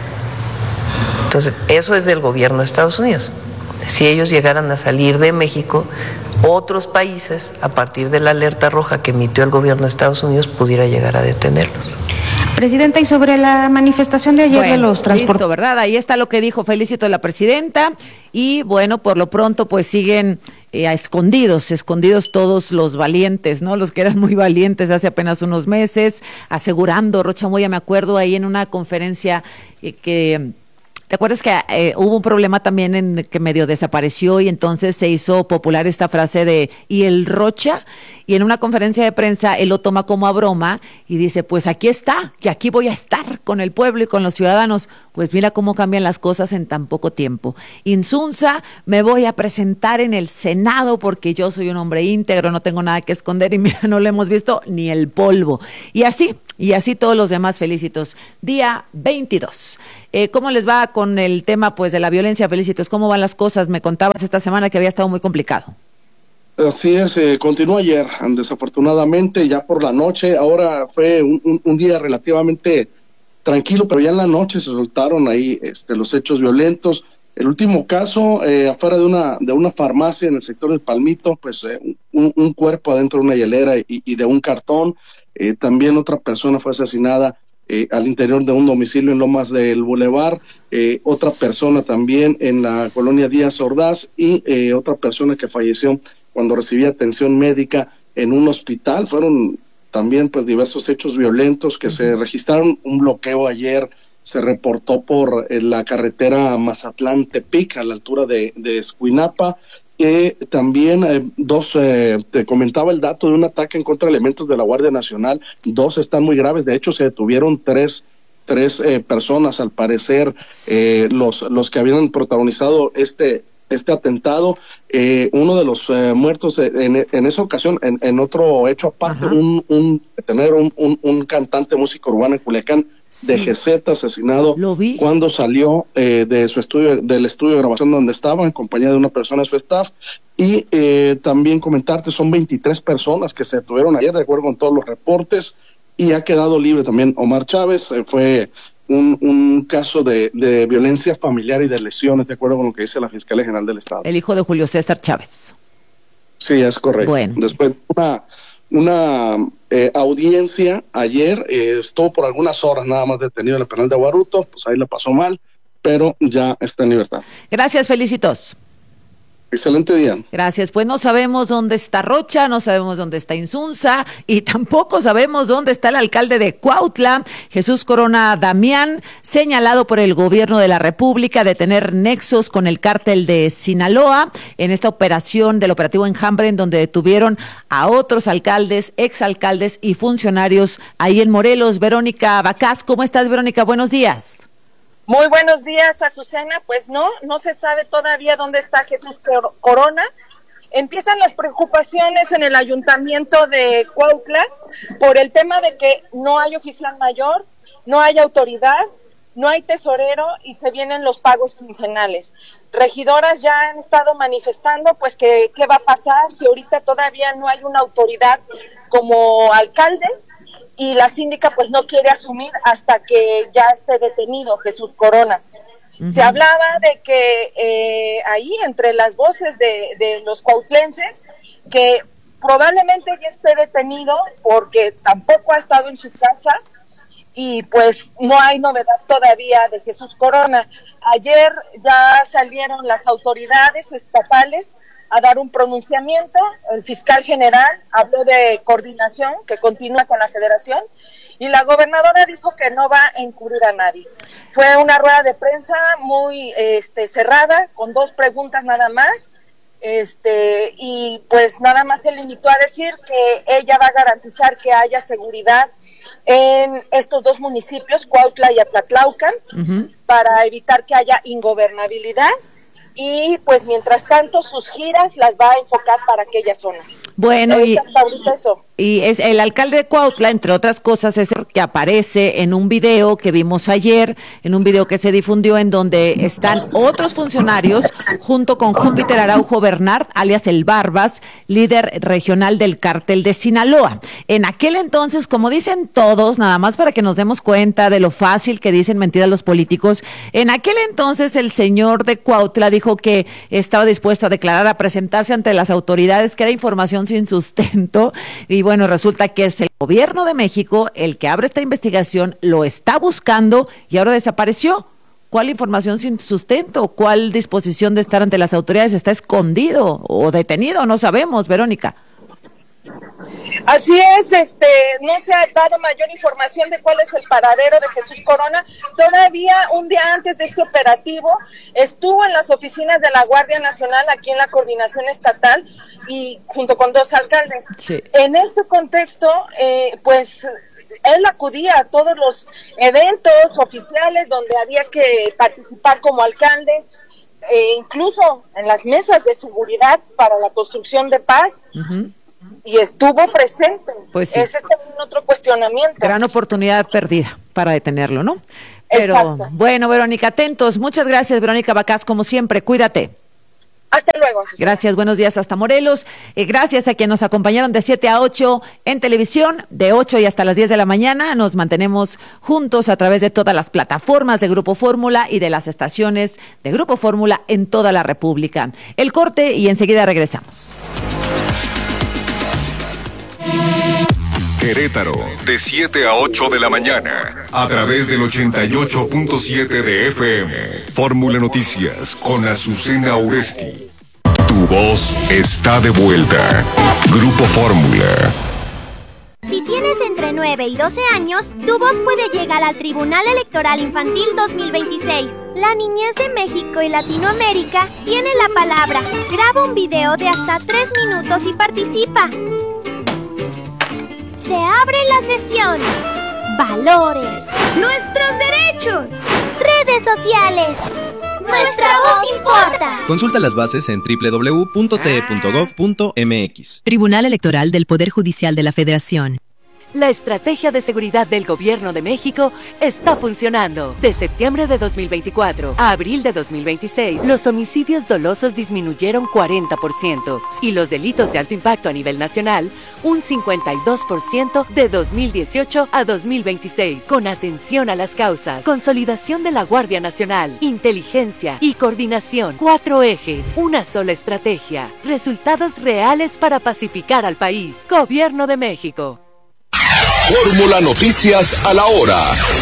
Entonces, eso es del gobierno de Estados Unidos. Si ellos llegaran a salir de México, otros países, a partir de la alerta roja que emitió el gobierno de Estados Unidos, pudiera llegar a detenerlos. Presidenta, y sobre la manifestación de ayer de los transportes. Listo, ¿verdad? Ahí está lo que dijo Felicito la presidenta. Y bueno, por lo pronto pues siguen escondidos todos los valientes, ¿no? Los que eran muy valientes hace apenas unos meses, asegurando, Rocha Moya, me acuerdo ahí en una conferencia que... ¿Te acuerdas que hubo un problema también en que medio desapareció y entonces se hizo popular esta frase de ¿y el Rocha? Y en una conferencia de prensa él lo toma como a broma y dice, pues aquí está, que aquí voy a estar con el pueblo y con los ciudadanos. Pues mira cómo cambian las cosas en tan poco tiempo. Insunza, me voy a presentar en el Senado porque yo soy un hombre íntegro, no tengo nada que esconder y mira, no le hemos visto ni el polvo. Y así todos los demás Felicitos. Día 22. ¿Cómo les va con el tema pues de la violencia, Felicitos? ¿Cómo van las cosas? Me contabas esta semana que había estado muy complicado. Así es, continuó ayer, desafortunadamente, ya por la noche. Ahora fue un día relativamente tranquilo, pero ya en la noche se soltaron ahí los hechos violentos. El último caso, afuera de una farmacia en el sector del Palmito, pues un cuerpo adentro de una hielera y de un cartón. También otra persona fue asesinada al interior de un domicilio en Lomas del Boulevard, otra persona también en la colonia Díaz Ordaz y otra persona que falleció cuando recibía atención médica en un hospital. Fueron también pues diversos hechos violentos que se registraron. Un bloqueo ayer se reportó por la carretera Mazatlán-Tepic a la altura de Escuinapa. También te comentaba el dato de un ataque en contra de elementos de la Guardia Nacional. 2 están muy graves, de hecho se detuvieron tres personas al parecer, los que habían protagonizado este atentado. Uno de los muertos en esa ocasión, en otro hecho aparte, un cantante música urbana en Culiacán, de GZ, asesinado cuando salió de su estudio, del estudio de grabación donde estaba, en compañía de una persona de su staff. Y también comentarte, son 23 personas que se detuvieron ayer, de acuerdo con todos los reportes, y ha quedado libre también Omar Chávez. Fue un caso de violencia familiar y de lesiones, de acuerdo con lo que dice la Fiscalía General del Estado. El hijo de Julio César Chávez. Sí, es correcto. Bueno. Después una audiencia ayer, estuvo por algunas horas nada más detenido en el penal de Aguaruto, pues ahí la pasó mal, pero ya está en libertad. Gracias, Felicitos. Excelente día. Gracias. Pues no sabemos dónde está Rocha, no sabemos dónde está Insunza y tampoco sabemos dónde está el alcalde de Cuautla, Jesús Corona Damián, señalado por el gobierno de la República de tener nexos con el cártel de Sinaloa en esta operación del operativo Enjambre, en donde detuvieron a otros alcaldes, exalcaldes y funcionarios ahí en Morelos. Verónica Bacás, ¿cómo estás, Verónica? Buenos días. Muy buenos días, Azucena. Pues no se sabe todavía dónde está Jesús Corona. Empiezan las preocupaciones en el ayuntamiento de Cuautla por el tema de que no hay oficial mayor, no hay autoridad, no hay tesorero y se vienen los pagos quincenales. Regidoras ya han estado manifestando pues que qué va a pasar si ahorita todavía no hay una autoridad como alcalde, y la síndica pues no quiere asumir hasta que ya esté detenido Jesús Corona. Uh-huh. Se hablaba de que ahí entre las voces de los cuautlenses que probablemente ya esté detenido porque tampoco ha estado en su casa y pues no hay novedad todavía de Jesús Corona. Ayer ya salieron las autoridades estatales a dar un pronunciamiento. El fiscal general habló de coordinación que continúa con la federación y la gobernadora dijo que no va a encubrir a nadie. Fue una rueda de prensa muy cerrada, con 2 preguntas nada más, y pues nada más se limitó a decir que ella va a garantizar que haya seguridad en estos 2 municipios, Cuautla y Atlatlaucan, uh-huh, para evitar que haya ingobernabilidad. Y pues mientras tanto sus giras las va a enfocar para aquella zona. Bueno, eso. Y es el alcalde de Cuautla, entre otras cosas, es el que aparece en un video que vimos ayer, en un video que se difundió en donde están otros funcionarios junto con Júpiter Araujo Bernard, alias El Barbas, líder regional del cártel de Sinaloa. En aquel entonces, como dicen todos, nada más para que nos demos cuenta de lo fácil que dicen mentiras los políticos, en aquel entonces el señor de Cuautla dijo que estaba dispuesto a declarar, a presentarse ante las autoridades, que era información sin sustento. Y bueno, resulta que es el gobierno de México el que abre esta investigación, lo está buscando y ahora desapareció. ¿Cuál información sin sustento? ¿Cuál disposición de estar ante las autoridades? ¿Está escondido o detenido? No sabemos, Verónica. Así es, no se ha dado mayor información de cuál es el paradero de Jesús Corona. Todavía un día antes de este operativo estuvo en las oficinas de la Guardia Nacional aquí en la Coordinación Estatal y junto con 2 alcaldes. Sí. En este contexto, pues él acudía a todos los eventos oficiales donde había que participar como alcalde, incluso en las mesas de seguridad para la construcción de paz. Uh-huh. Y estuvo presente. Pues sí. Ese es también otro cuestionamiento. Gran oportunidad perdida para detenerlo, ¿no? Pero exacto. Bueno, Verónica, atentos. Muchas gracias, Verónica Bacás, como siempre. Cuídate. Hasta luego. Susana. Gracias, buenos días hasta Morelos. Gracias a quienes nos acompañaron de 7 a 8 en televisión, de 8 y hasta las 10 de la mañana. Nos mantenemos juntos a través de todas las plataformas de Grupo Fórmula y de las estaciones de Grupo Fórmula en toda la República. El corte y enseguida regresamos. Querétaro, de 7 a 8 de la mañana, a través del 88.7 de FM. Fórmula Noticias con Azucena Oresti. Tu voz está de vuelta. Grupo Fórmula. Si tienes entre 9 y 12 años, tu voz puede llegar al Tribunal Electoral Infantil 2026. La niñez de México y Latinoamérica tiene la palabra. Graba un video de hasta 3 minutos y participa. Se abre la sesión. Valores. Nuestros derechos. Redes sociales. Nuestra voz importa. Consulta las bases en www.te.gov.mx. Tribunal Electoral del Poder Judicial de la Federación. La estrategia de seguridad del Gobierno de México está funcionando. De septiembre de 2024 a abril de 2026, los homicidios dolosos disminuyeron 40% y los delitos de alto impacto a nivel nacional un 52% de 2018 a 2026. Con atención a las causas, consolidación de la Guardia Nacional, inteligencia y coordinación. 4 ejes, una sola estrategia. Resultados reales para pacificar al país. Gobierno de México. Fórmula Noticias a la hora.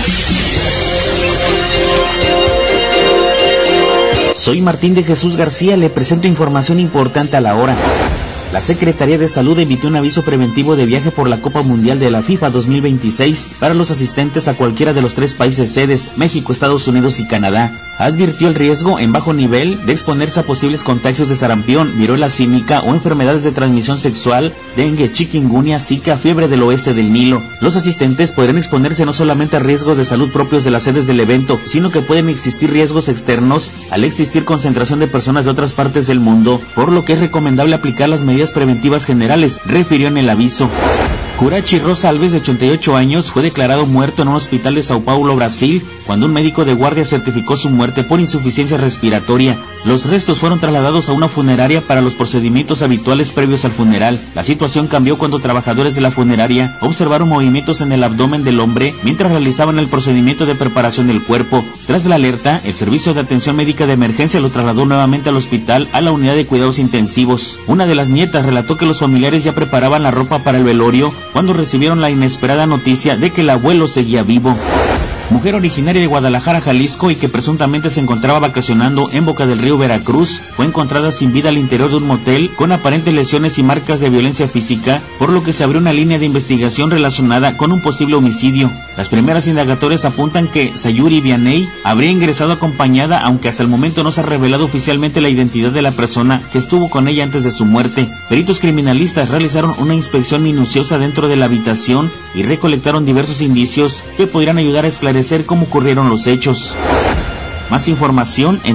Soy Martín de Jesús García, le presento información importante a la hora. La Secretaría de Salud emitió un aviso preventivo de viaje por la Copa Mundial de la FIFA 2026 para los asistentes a cualquiera de los 3 países sedes, México, Estados Unidos y Canadá. Advirtió el riesgo en bajo nivel de exponerse a posibles contagios de sarampión, viruela símica o enfermedades de transmisión sexual, dengue, chikungunya, zika, fiebre del oeste del Nilo. Los asistentes podrán exponerse no solamente a riesgos de salud propios de las sedes del evento, sino que pueden existir riesgos externos al existir concentración de personas de otras partes del mundo, por lo que es recomendable aplicar las medidas preventivas generales, refirió en el aviso. Curachi Rosa Alves, de 88 años, fue declarado muerto en un hospital de Sao Paulo, Brasil, cuando un médico de guardia certificó su muerte por insuficiencia respiratoria. Los restos fueron trasladados a una funeraria para los procedimientos habituales previos al funeral. La situación cambió cuando trabajadores de la funeraria observaron movimientos en el abdomen del hombre mientras realizaban el procedimiento de preparación del cuerpo. Tras la alerta, el servicio de atención médica de emergencia lo trasladó nuevamente al hospital a la unidad de cuidados intensivos. Una de las nietas relató que los familiares ya preparaban la ropa para el velorio cuando recibieron la inesperada noticia de que el abuelo seguía vivo. Mujer originaria de Guadalajara, Jalisco, y que presuntamente se encontraba vacacionando en Boca del Río, Veracruz, fue encontrada sin vida al interior de un motel con aparentes lesiones y marcas de violencia física, por lo que se abrió una línea de investigación relacionada con un posible homicidio. Las primeras indagatorias apuntan que Sayuri Vianey habría ingresado acompañada, aunque hasta el momento no se ha revelado oficialmente la identidad de la persona que estuvo con ella antes de su muerte. Peritos criminalistas realizaron una inspección minuciosa dentro de la habitación y recolectaron diversos indicios que podrían ayudar a esclarecer cómo ocurrieron los hechos. Más información en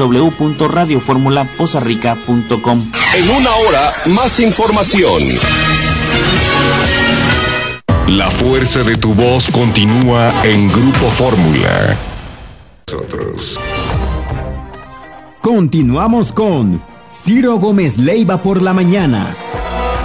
www.radioformulapozarrica.com. En una hora, más información. La fuerza de tu voz continúa en Grupo Fórmula. Nosotros. Continuamos con Ciro Gómez Leiva por la mañana.